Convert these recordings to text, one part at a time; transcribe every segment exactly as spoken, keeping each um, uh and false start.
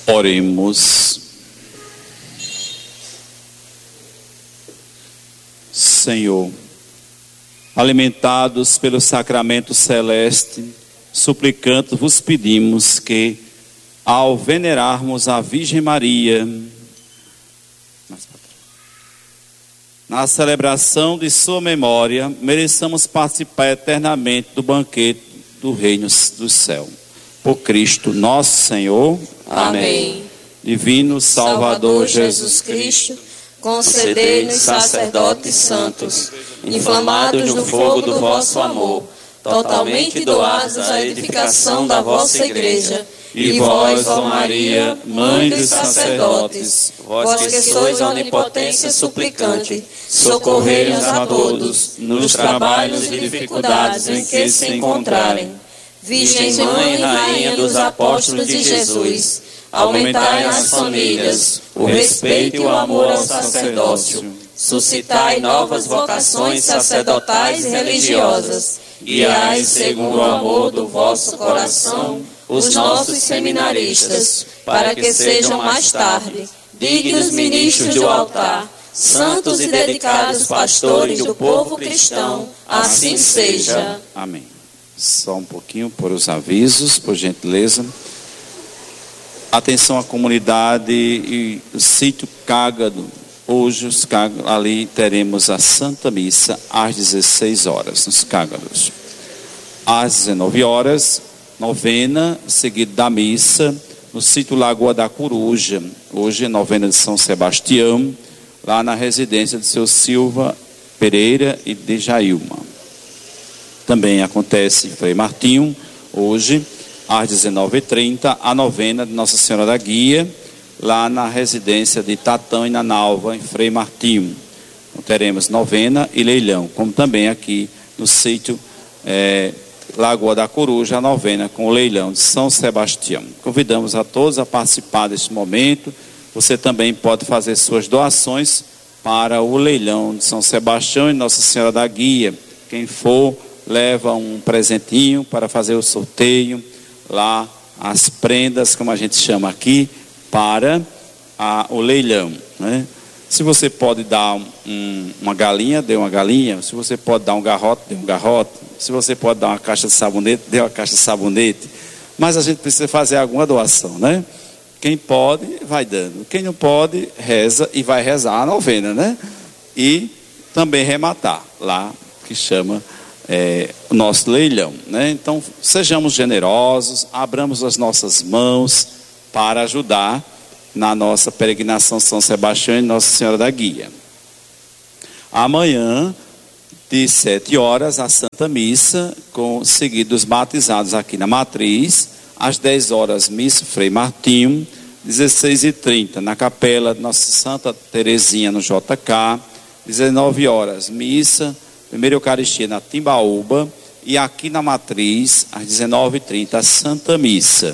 Oremos. Senhor, alimentados pelo sacramento celeste, suplicando vos pedimos que, ao venerarmos a Virgem Maria, na celebração de sua memória, mereçamos participar eternamente do banquete do reino do céu. Por Cristo nosso Senhor. Amém. Divino Salvador, Salvador Jesus Cristo, concedei-nos sacerdotes santos, inflamados no fogo do vosso amor, totalmente doados à edificação da vossa igreja. E vós, ó Maria, mãe dos sacerdotes, vós que sois onipotência suplicante, socorrei-nos a todos nos trabalhos e dificuldades em que se encontrarem. Virgem Mãe e Rainha dos Apóstolos de Jesus, aumentai nas famílias o respeito e o amor ao sacerdócio, suscitai novas vocações sacerdotais e religiosas, guiai segundo o amor do vosso coração os nossos seminaristas, para que sejam mais tarde dignos ministros do altar, santos e dedicados pastores do povo cristão, assim seja. Amém. Só um pouquinho por os avisos, por gentileza. Atenção à comunidade e o sítio Cágado. Hoje os Cágados, ali teremos a Santa Missa às dezesseis horas, nos Cágados. Às dezenove horas, novena, seguida da missa, no sítio Lagoa da Coruja. Hoje, novena de São Sebastião, lá na residência de seu Silva Pereira e de Jailma. Também acontece em Frei Martinho, hoje, às dezenove e trinta, a novena de Nossa Senhora da Guia, lá na residência de Tatão e Nanalva, em Frei Martinho. Então, teremos novena e leilão, como também aqui no sítio é, Lagoa da Coruja, a novena com o leilão de São Sebastião. Convidamos a todos a participar deste momento. Você também pode fazer suas doações para o leilão de São Sebastião e Nossa Senhora da Guia. Quem for, leva um presentinho para fazer o sorteio, lá as prendas, como a gente chama aqui, para a, o leilão, né? Se você pode dar um, uma galinha, dê uma galinha. Se você pode dar um garrote, dê um garrote. Se você pode dar uma caixa de sabonete, dê uma caixa de sabonete. Mas a gente precisa fazer alguma doação, né? Quem pode, vai dando. Quem não pode, reza e vai rezar a novena, né? E também rematar lá, que chama é, o nosso leilão, né? Então, sejamos generosos, abramos as nossas mãos para ajudar na nossa peregrinação São Sebastião e Nossa Senhora da Guia. Amanhã, de sete horas, a Santa Missa, com seguidos batizados aqui na Matriz. Às dez horas, Missa Frei Martinho. dezesseis e trinta, na Capela de Nossa Santa Terezinha, no J K. dezenove horas, Missa, primeira Eucaristia na Timbaúba. E aqui na Matriz, às dezenove e trinta, a Santa Missa.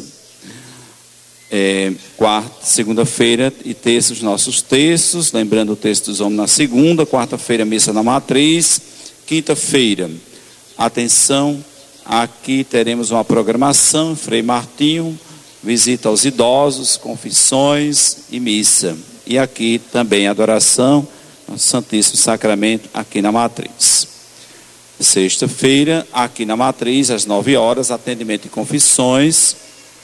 É, quarta, segunda-feira e terça os nossos textos, lembrando o texto dos homens na segunda, quarta-feira missa na Matriz, quinta-feira, atenção, aqui teremos uma programação, Frei Martinho, visita aos idosos, confissões e missa, e aqui também adoração ao Santíssimo Sacramento aqui na Matriz. Sexta-feira, aqui na Matriz, às nove horas, atendimento e confissões.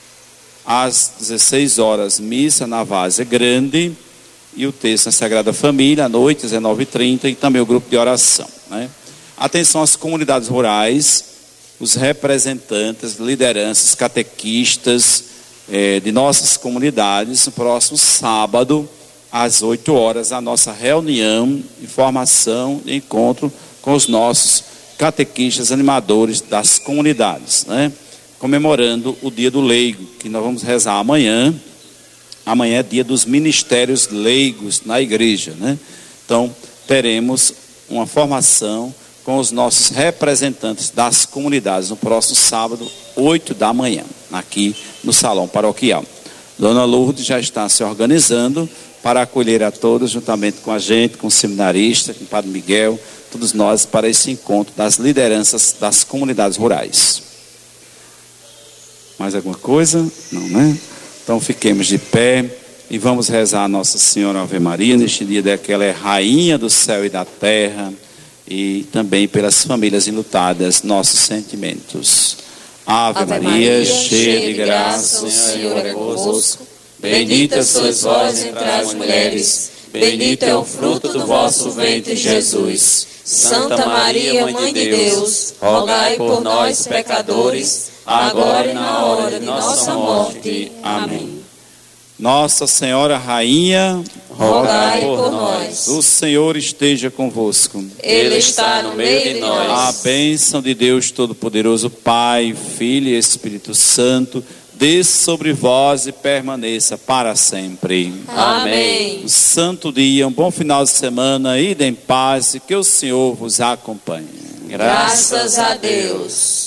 Às dezesseis horas, missa na Várzea Grande e o texto na Sagrada Família, à noite, dezenove e trinta, e também o grupo de oração, né? Atenção às comunidades rurais, os representantes, lideranças, catequistas eh, de nossas comunidades, no próximo sábado, às oito horas, a nossa reunião, informação e encontro com os nossos catequistas animadores das comunidades, né? Comemorando o dia do leigo, que nós vamos rezar amanhã. Amanhã é dia dos ministérios leigos na igreja, né? Então, teremos uma formação com os nossos representantes das comunidades no próximo sábado, oito da manhã, aqui no Salão Paroquial. Dona Lourdes já está se organizando para acolher a todos, juntamente com a gente, com o seminarista, com o Padre Miguel, todos nós, para esse encontro das lideranças das comunidades rurais. Mais alguma coisa? Não, né? Então fiquemos de pé e vamos rezar a Nossa Senhora Ave Maria neste dia, de que ela é rainha do céu e da terra, e também pelas famílias enlutadas, nossos sentimentos. Ave, Ave Maria, Maria, cheia de graça, o Senhor é convosco. Bendita sois vós entre as mulheres, bendito é o fruto do vosso ventre, Jesus. Santa Maria, Mãe de Deus, rogai por nós, pecadores, agora e na hora de nossa morte. Amém. Nossa Senhora Rainha, rogai por nós. O Senhor esteja convosco. Ele está no meio de nós. A bênção de Deus Todo-Poderoso, Pai, Filho e Espírito Santo, desça sobre vós e permaneça para sempre. Amém. Um santo dia, um bom final de semana, ide em paz e que o Senhor vos acompanhe. Graças, Graças a Deus.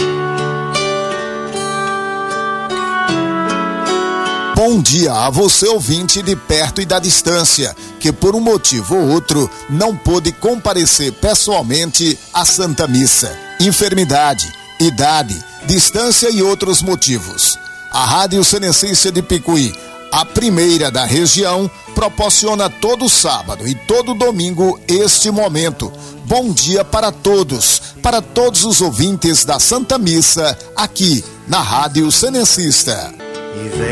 Bom dia a você, ouvinte de perto e da distância, que por um motivo ou outro não pôde comparecer pessoalmente à Santa Missa. Enfermidade, idade, distância e outros motivos. A Rádio Senecência de Picuí, a primeira da região, proporciona todo sábado e todo domingo este momento. Bom dia para todos, para todos os ouvintes da Santa Missa, aqui na Rádio Senecista.